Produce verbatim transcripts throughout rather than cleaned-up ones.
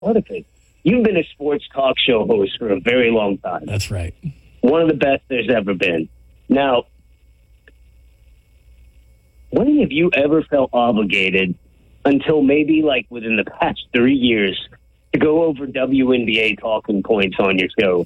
part of it. You've been a sports talk show host for a very long time. That's right. One of the best there's ever been. Now, when have you ever felt obligated until maybe like within the past three years to go over W N B A talking points on your show?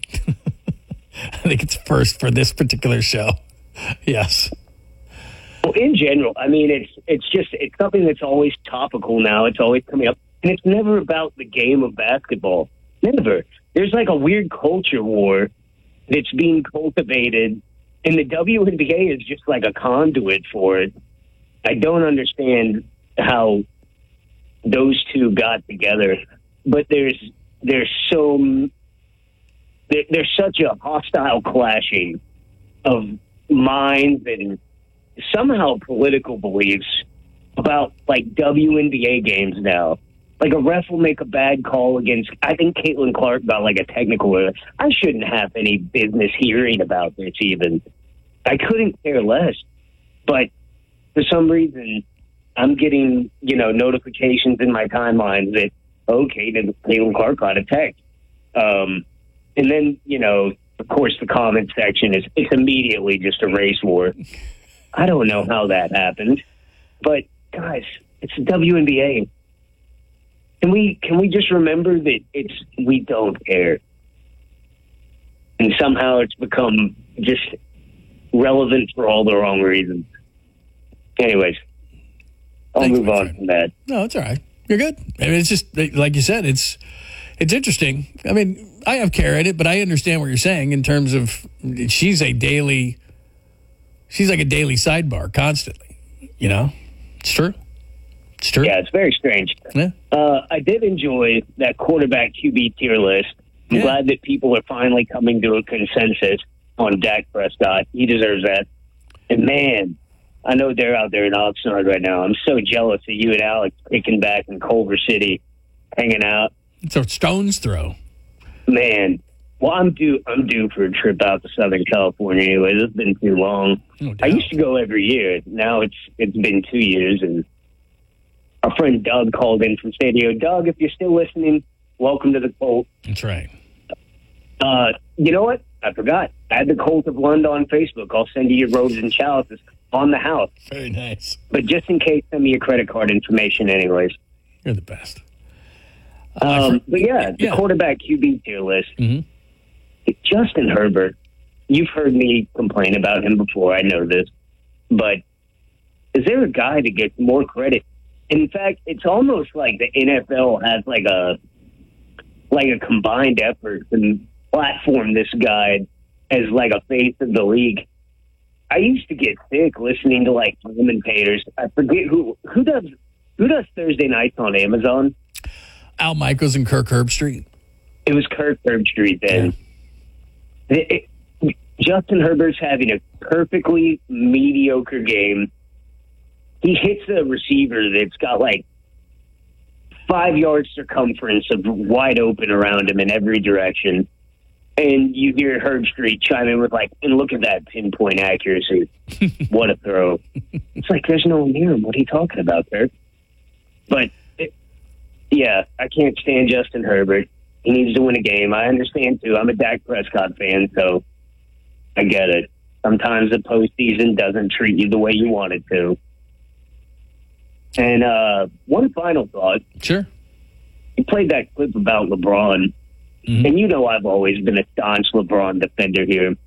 I think it's first for this particular show. Yes. Well, in general, I mean, it's it's just it's something that's always topical now. It's always coming up. And it's never about the game of basketball. Never. There's like a weird culture war that's being cultivated, and the W N B A is just like a conduit for it. I don't understand how those two got together, but there's there's so there, there's such a hostile clashing of minds and somehow political beliefs about like W N B A games now. Like a ref will make a bad call against, I think Caitlin Clark got like a technical. I shouldn't have any business hearing about this even. I couldn't care less. But for some reason, I'm getting, you know, notifications in my timeline that, okay, Caitlin Clark got a text. Um, and then, you know, of course, the comment section is it's immediately just a race war. I don't know how that happened. But, guys, it's the W N B A. Can we can we just remember that it's we don't care, and somehow it's become just relevant for all the wrong reasons. Anyways, I'll Thanks, move on friend. from that. No, it's all right. You're good. I mean, it's just like you said. It's it's interesting. I mean, I have care in it, but I understand what you're saying in terms of she's a daily. She's like a daily sidebar constantly. You know, it's true. It's true. Yeah, it's very strange. Yeah. Uh, I did enjoy that quarterback Q B tier list. I'm Yeah. glad that people are finally coming to a consensus on Dak Prescott. He deserves that. And, man, I know they're out there in Oxnard right now. I'm so jealous of you and Alex kicking back in Culver City, hanging out. It's a stone's throw. Man, well, I'm due I'm due for a trip out to Southern California anyway. It's been too long. No I doubt. used to go every year. Now it's it's been two years, and our friend Doug called in from Stadio. Doug, if you're still listening, welcome to the Colt. That's right. Uh, you know what? I forgot. Add the Colt of London on Facebook. I'll send you your robes and chalices on the house. Very nice. But just in case, send me your credit card information anyways. You're the best. Um, but yeah, the yeah. quarterback Q B tier list. Mm-hmm. Justin Herbert, you've heard me complain about him before. I know this. But is there a guy that gets more credit? In fact, it's almost like the N F L has like a like a combined effort to platform this guy as like a face of the league. I used to get sick listening to like commentators. I forget who who does who does Thursday nights on Amazon. Al Michaels and Kirk Herbstreit. It was Kirk Herbstreit then. Yeah. It, it, Justin Herbert's having a perfectly mediocre game. He hits a receiver that's got like five yards circumference of wide open around him in every direction. And you hear Herbstreit chime in with like, and look at that pinpoint accuracy. What a throw. It's like, there's no one near him. What are you talking about, Kirk? But, it, yeah, I can't stand Justin Herbert. He needs to win a game. I understand, too. I'm a Dak Prescott fan, so I get it. Sometimes the postseason doesn't treat you the way you want it to. And uh, one final thought. Sure. You played that clip about LeBron, mm-hmm. and you know I've always been a staunch LeBron defender here.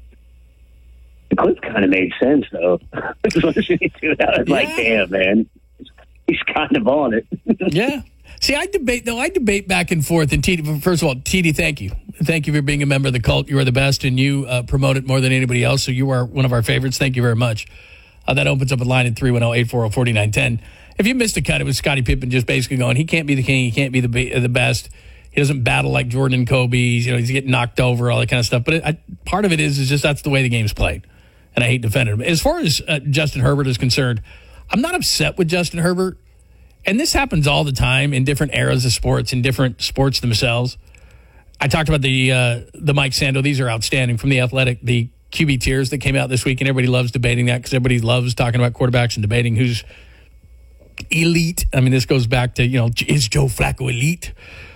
The clip kind of made sense, though. Listening to it, I was yeah. like, damn, man. He's kind of on it. Yeah. See, I debate, though, I debate back and forth. And T D, first of all, T D, thank you. Thank you for being a member of the cult. You are the best, and you uh, promote it more than anybody else, so you are one of our favorites. Thank you very much. Uh, that opens up a line at three one zero, eight four zero, four nine one zero. If you missed a cut, it was Scottie Pippen just basically going, he can't be the king, he can't be the be- the best. He doesn't battle like Jordan and Kobe. You know, he's getting knocked over, all that kind of stuff. But it, I, part of it is, is just that's the way the game's played, and I hate defending him. As far as uh, Justin Herbert is concerned, I'm not upset with Justin Herbert. And this happens all the time in different eras of sports, in different sports themselves. I talked about the uh, the Mike Sando. These are outstanding from The Athletic, the Q B tiers that came out this week, and everybody loves debating that because everybody loves talking about quarterbacks and debating who's elite. I mean, this goes back to, you know, is Joe Flacco elite?